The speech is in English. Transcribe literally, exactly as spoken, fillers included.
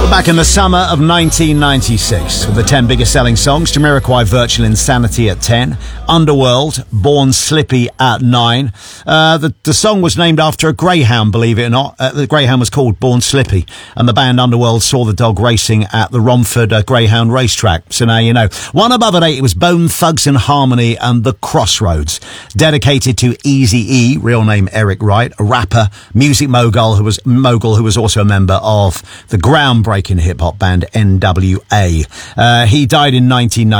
Back in the summer of nineteen ninety-six, with the ten biggest selling songs, Jamiroquai, Virtual Insanity at ten, Underworld, Born Slippy at nine. Uh, the, the song was named after a greyhound, believe it or not. Uh, the greyhound was called Born Slippy, and the band Underworld saw the dog racing at the Romford uh, Greyhound racetrack. So now you know. One above at eight, it was Bone Thugs and Harmony and The Crossroads, dedicated to Eazy-E, real name Eric Wright, a rapper, music mogul who was mogul who was also a member of the groundbreaking hip-hop band N W A. Uh, he died in nineteen ninety.